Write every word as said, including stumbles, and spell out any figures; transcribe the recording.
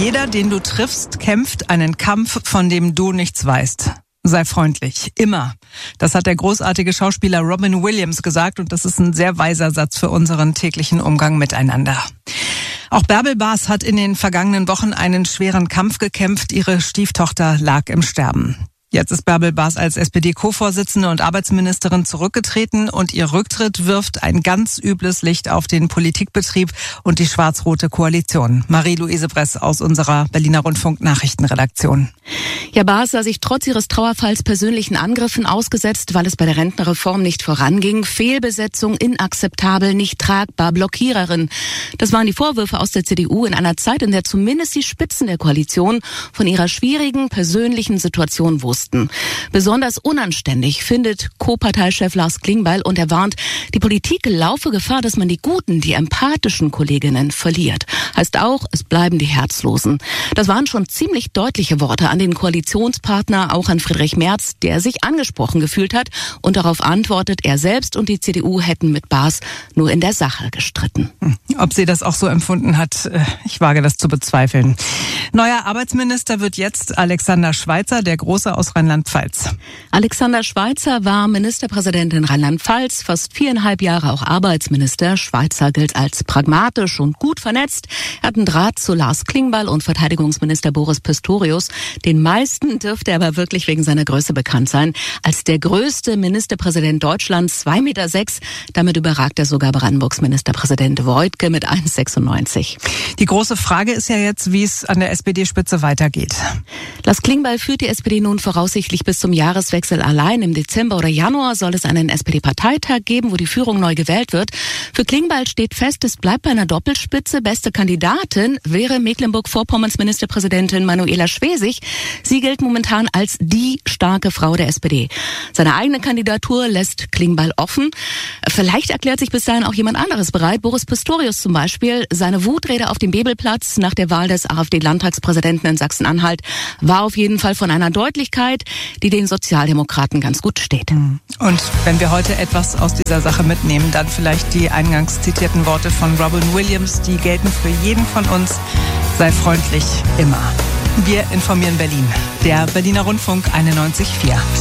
Jeder, den du triffst, kämpft einen Kampf, von dem du nichts weißt. Sei freundlich. Immer. Das hat der großartige Schauspieler Robin Williams gesagt und das ist ein sehr weiser Satz für unseren täglichen Umgang miteinander. Auch Bärbel Baas hat in den vergangenen Wochen einen schweren Kampf gekämpft. Ihre Stieftochter lag im Sterben. Jetzt ist Bärbel Baas als S P D-Co-Vorsitzende und Arbeitsministerin zurückgetreten und ihr Rücktritt wirft ein ganz übles Licht auf den Politikbetrieb und die schwarz-rote Koalition. Marie-Louise Bress aus unserer Berliner Rundfunk-Nachrichtenredaktion. Ja, Baas sah sich trotz ihres Trauerfalls persönlichen Angriffen ausgesetzt, weil es bei der Rentenreform nicht voranging. Fehlbesetzung, inakzeptabel, nicht tragbar, Blockiererin. Das waren die Vorwürfe aus der C D U in einer Zeit, in der zumindest die Spitzen der Koalition von ihrer schwierigen persönlichen Situation wussten. Besonders unanständig findet Co-Parteichef Lars Klingbeil und er warnt, die Politik laufe Gefahr, dass man die guten, die empathischen Kolleginnen verliert. Heißt auch, es bleiben die Herzlosen. Das waren schon ziemlich deutliche Worte an den Koalitionspartner, auch an Friedrich Merz, der sich angesprochen gefühlt hat und darauf antwortet, er selbst und die C D U hätten mit Baas nur in der Sache gestritten. Ob sie das auch so empfunden hat, ich wage das zu bezweifeln. Neuer Arbeitsminister wird jetzt Alexander Schweitzer, der Große aus Rheinland-Pfalz. Alexander Schweitzer war Ministerpräsident in Rheinland-Pfalz, fast viereinhalb Jahre auch Arbeitsminister. Schweitzer gilt als pragmatisch und gut vernetzt. Er hat einen Draht zu Lars Klingbeil und Verteidigungsminister Boris Pistorius. Den meisten dürfte er aber wirklich wegen seiner Größe bekannt sein. Als der größte Ministerpräsident Deutschlands, zwei Meter sechs. Damit überragt er sogar Brandenburgs Ministerpräsident Woidke mit eins Komma sechsundneunzig. Die große Frage ist ja jetzt, wie es an der S P D-Spitze weitergeht. Lars Klingbeil führt die S P D nun voraussichtlich bis zum Jahreswechsel allein. Im Dezember oder Januar soll es einen S P D-Parteitag geben, wo die Führung neu gewählt wird. Für Klingbeil steht fest, es bleibt bei einer Doppelspitze. Beste Kandidatin wäre Mecklenburg-Vorpommerns Ministerpräsidentin Manuela Schwesig. Sie gilt momentan als die starke Frau der S P D. Seine eigene Kandidatur lässt Klingbeil offen. Vielleicht erklärt sich bis dahin auch jemand anderes bereit. Boris Pistorius zum Beispiel. Seine Wutrede auf dem Bebelplatz nach der Wahl des AfD-Landtagspräsidenten in Sachsen-Anhalt war auf jeden Fall von einer Deutlichkeit, die den Sozialdemokraten ganz gut steht. Und wenn wir heute etwas aus dieser Sache mitnehmen, dann vielleicht die eingangs zitierten Worte von Robin Williams, die gelten für jeden von uns. Sei freundlich immer. Wir informieren Berlin. Der Berliner Rundfunk einundneunzig Komma vier.